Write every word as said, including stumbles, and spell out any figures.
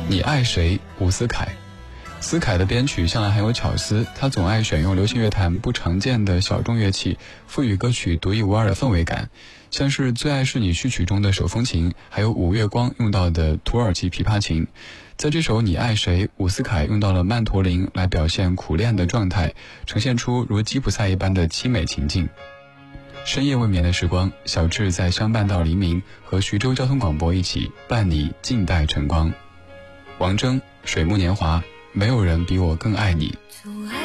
你爱谁？伍思凯。思凯的编曲向来很有巧思，他总爱选用流行乐坛不常见的小众乐器，赋予歌曲独一无二的氛围感，像是《最爱是你》序曲中的手风琴，还有五月光用到的土耳其琵琶琴。在这首《你爱谁》，伍思凯用到了曼陀林来表现苦恋的状态，呈现出如吉普赛一般的凄美情境。深夜未眠的时光，小智在相伴到黎明，和徐州交通广播一起伴你静待晨光。王铮，水木年华，没有人比我更爱你。 阻碍